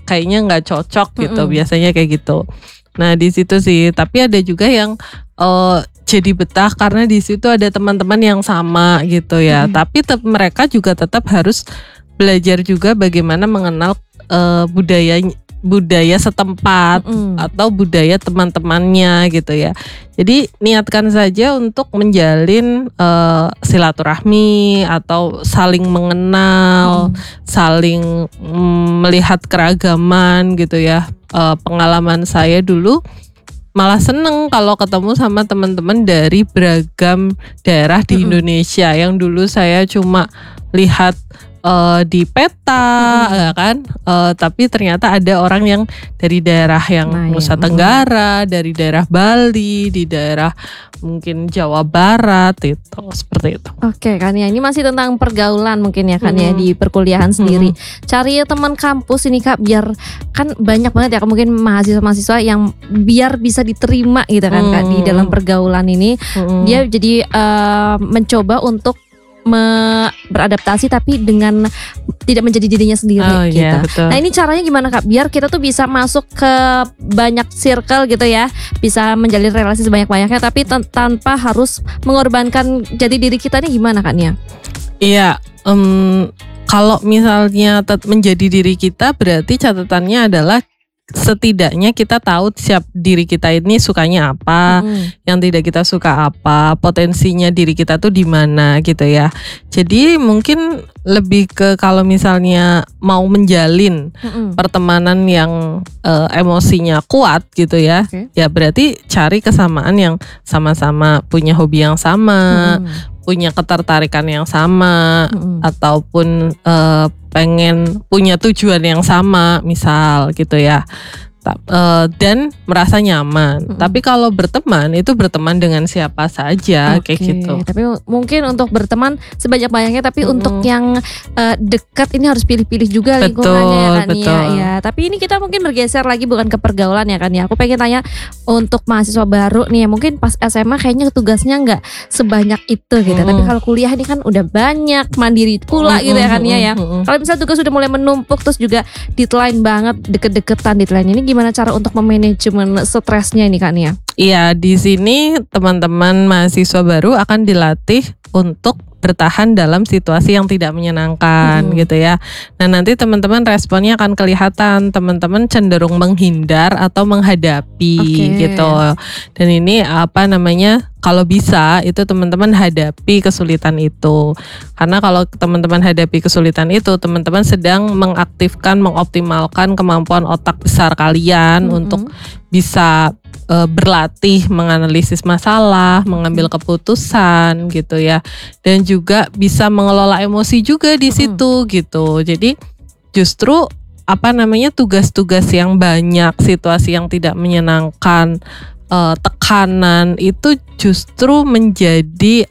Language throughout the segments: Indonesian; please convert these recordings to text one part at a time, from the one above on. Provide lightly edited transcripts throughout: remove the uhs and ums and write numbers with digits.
kayaknya nggak cocok gitu, biasanya kayak gitu. Nah di situ sih, tapi ada juga yang jadi betah karena di situ ada teman-teman yang sama gitu ya. Tapi mereka juga tetap harus belajar juga bagaimana mengenal budaya setempat atau budaya teman-temannya gitu ya. Jadi niatkan saja untuk menjalin silaturahmi atau saling mengenal, saling melihat keragaman gitu ya. Pengalaman saya dulu malah seneng kalau ketemu sama teman-teman dari beragam daerah di Indonesia yang dulu saya cuma lihat di peta ya kan, tapi ternyata ada orang yang dari daerah yang Nusa Tenggara, dari daerah Bali, di daerah mungkin Jawa Barat itu seperti itu. Oke kan ya, ini masih tentang pergaulan mungkin ya kan ya di perkuliahan sendiri. Cari teman kampus ini Kak, biar kan banyak banget ya mungkin mahasiswa-mahasiswa yang biar bisa diterima gitu kan Kak di dalam pergaulan ini. Dia jadi mencoba untuk beradaptasi tapi dengan tidak menjadi dirinya sendiri gitu. Iya, betul. Nah ini caranya gimana Kak? Biar kita tuh bisa masuk ke banyak circle gitu ya, bisa menjalin relasi sebanyak-banyaknya tapi tanpa harus mengorbankan jati diri kita nih, gimana Kak Nia? Iya, kalau misalnya menjadi diri kita berarti catatannya adalah setidaknya kita tahu diri kita ini sukanya apa, yang tidak kita suka apa, potensinya diri kita tuh di mana gitu ya. Jadi mungkin lebih ke kalau misalnya mau menjalin pertemanan yang emosinya kuat gitu ya, ya berarti cari kesamaan yang sama-sama punya hobi yang sama, punya ketertarikan yang sama, ataupun pengen punya tujuan yang sama misal gitu ya, dan merasa nyaman. Tapi kalau berteman itu berteman dengan siapa saja kayak gitu. Tapi mungkin untuk berteman sebanyak-banyaknya, tapi untuk yang dekat ini harus pilih-pilih juga lingkungannya ya kan ya. Tapi ini kita mungkin bergeser lagi bukan ke pergaulan ya kan ya. Aku pengen tanya untuk mahasiswa baru nih, mungkin pas SMA kayaknya tugasnya nggak sebanyak itu gitu. Tapi kalau kuliah ini kan udah banyak, mandiri pula gitu ya kan ya. Kalau misalnya tugas sudah mulai menumpuk terus juga deadline banget, deket-deketan deadline ini, gimana cara untuk memanajemen stresnya ini Kak Nia? Iya, di sini teman-teman mahasiswa baru akan dilatih untuk bertahan dalam situasi yang tidak menyenangkan gitu ya. Nah nanti teman-teman responnya akan kelihatan, teman-teman cenderung menghindar atau menghadapi gitu. Dan ini kalau bisa itu teman-teman hadapi kesulitan itu. Karena kalau teman-teman hadapi kesulitan itu, teman-teman sedang mengaktifkan, mengoptimalkan kemampuan otak besar kalian untuk bisa berlatih menganalisis masalah, mengambil keputusan gitu ya, dan juga bisa mengelola emosi juga di situ gitu. Jadi justru tugas-tugas yang banyak, situasi yang tidak menyenangkan, tekanan itu justru menjadi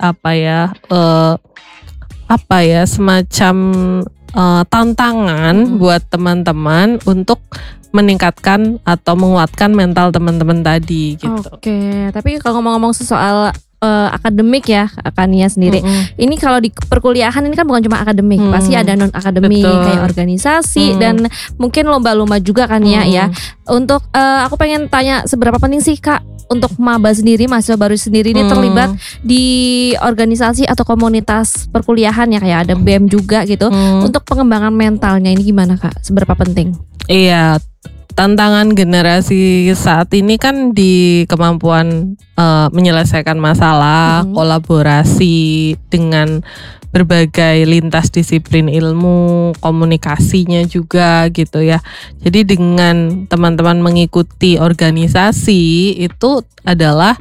semacam tantangan buat teman-teman untuk meningkatkan atau menguatkan mental teman-teman tadi gitu. Oke, tapi kalau ngomong-ngomong soal akademik ya Kak Nia sendiri, ini kalau di perkuliahan ini kan bukan cuma akademik, pasti ada non akademik kayak organisasi dan mungkin lomba-lomba juga kan ya. Untuk aku pengen tanya, seberapa penting sih Kak untuk maba sendiri, mahasiswa baru sendiri ini terlibat di organisasi atau komunitas perkuliahan ya, kayak ada BEM juga gitu, untuk pengembangan mentalnya ini gimana Kak? Seberapa penting? Iya, tantangan generasi saat ini kan di kemampuan menyelesaikan masalah, kolaborasi dengan berbagai lintas disiplin ilmu, komunikasinya juga gitu ya. Jadi dengan teman-teman mengikuti organisasi itu adalah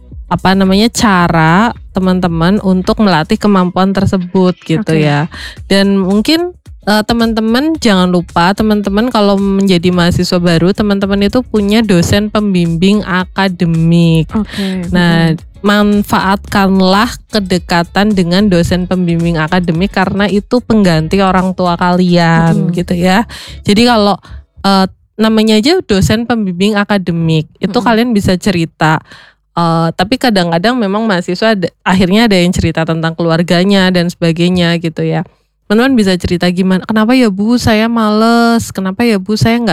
cara teman-teman untuk melatih kemampuan tersebut gitu ya. Dan mungkin teman-teman jangan lupa, teman-teman kalau menjadi mahasiswa baru, teman-teman itu punya dosen pembimbing akademik. Nah, manfaatkanlah kedekatan dengan dosen pembimbing akademik karena itu pengganti orang tua kalian gitu ya. Jadi kalau namanya aja dosen pembimbing akademik, itu kalian bisa cerita. Tapi kadang-kadang memang mahasiswa akhirnya ada yang cerita tentang keluarganya dan sebagainya gitu ya. Teman-teman bisa cerita gimana, kenapa ya Bu saya males, kenapa ya Bu saya nggak